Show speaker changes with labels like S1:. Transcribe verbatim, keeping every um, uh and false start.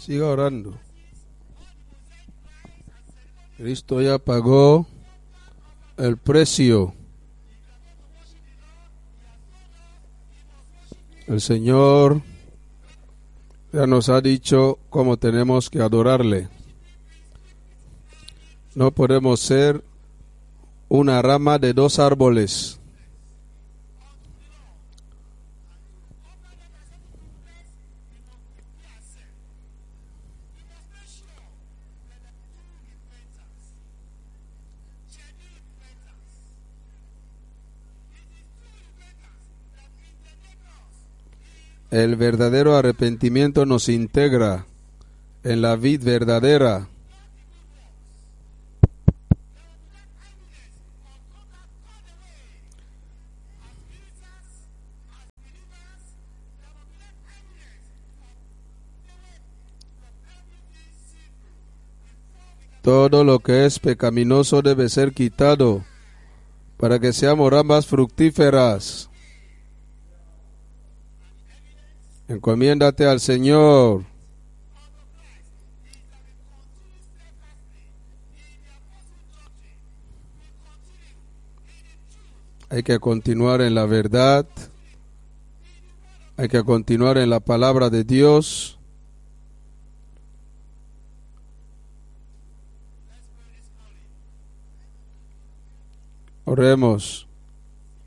S1: Siga orando. Cristo ya pagó el precio. El Señor ya nos ha dicho cómo tenemos que adorarle. No podemos ser una rama de dos árboles. El verdadero arrepentimiento nos integra en la vid verdadera. Todo lo que es pecaminoso debe ser quitado para que seamos ramas fructíferas. Encomiéndate al Señor. Hay que continuar en la verdad. Hay que continuar en la palabra de Dios. Oremos.